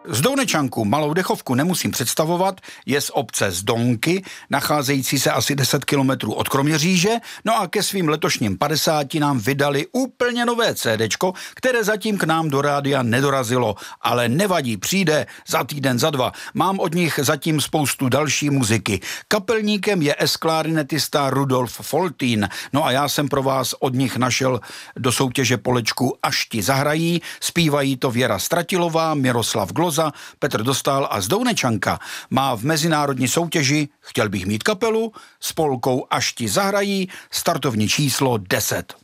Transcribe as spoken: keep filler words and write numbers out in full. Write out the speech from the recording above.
Zdounečanku, malou dechovku, nemusím představovat, je z obce Zdonky, nacházející se asi deset kilometrů od Kroměříže, no a ke svým letošním padesáti nám vydali úplně nové CDčko, které zatím k nám do rádia nedorazilo, ale nevadí, přijde za týden, za dva. Mám od nich zatím spoustu další muziky. Kapelníkem je es-klarinetista Rudolf Foltín, no a já jsem pro vás od nich našel do soutěže polečku Až ti zahrají, zpívají to Věra Stratilová, Miroslav Gloza, Petr Dostál a Zdounečanka. Má v mezinárodní soutěži Chtěl bych mít kapelu s polkou Až ti zahrají startovní číslo deset.